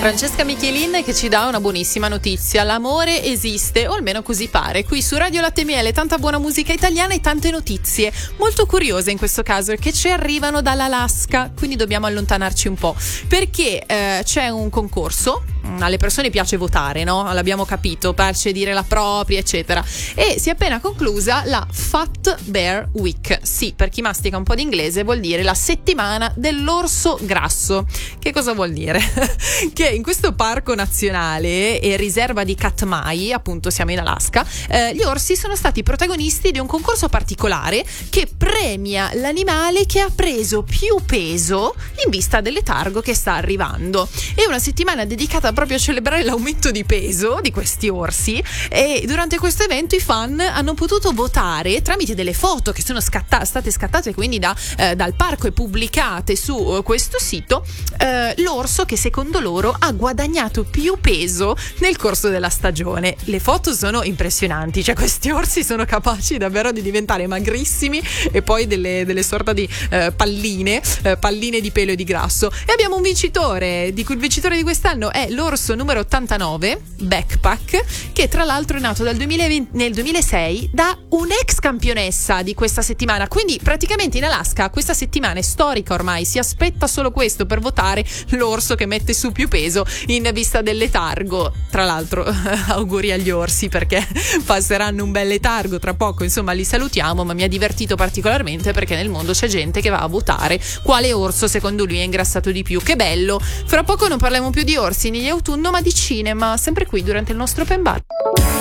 Francesca Michelin che ci dà una buonissima notizia: l'amore esiste, o almeno così pare. Qui su Radio Latte Miele tanta buona musica italiana e tante notizie molto curiose in questo caso, che ci arrivano dall'Alaska, quindi dobbiamo allontanarci un po', perché c'è un concorso. Alle persone piace votare, no? L'abbiamo capito, piace dire la propria, eccetera. E si è appena conclusa la Fat Bear Week. Sì, per chi mastica un po' di inglese vuol dire la settimana dell'orso grasso. Che cosa vuol dire? Che in questo parco nazionale e riserva di Katmai, appunto siamo in Alaska, gli orsi sono stati protagonisti di un concorso particolare che premia l'animale che ha preso più peso in vista del letargo che sta arrivando. È una settimana dedicata proprio a celebrare l'aumento di peso di questi orsi, e durante questo evento i fan hanno potuto votare tramite delle foto che sono state scattate quindi dal parco e pubblicate su questo sito, l'orso che secondo loro ha guadagnato più peso nel corso della stagione. Le foto sono impressionanti, cioè questi orsi sono capaci davvero di diventare magrissimi e poi delle sorta di palline di pelo e di grasso. E abbiamo un vincitore, il vincitore di quest'anno è l'orso numero 89, Backpack, che tra l'altro è nato nel 2006 da un'ex campionessa di questa settimana. Quindi praticamente in Alaska questa settimana è storica ormai, si aspetta solo questo per votare l'orso che mette su più peso in vista del letargo. Tra l'altro auguri agli orsi, perché passeranno un bel letargo tra poco, insomma li salutiamo, ma mi ha divertito particolarmente perché nel mondo c'è gente che va a votare quale orso secondo lui è ingrassato di più. Che bello! Fra poco non parliamo più di orsi né di autunno, ma di cinema, sempre qui durante il nostro open bar.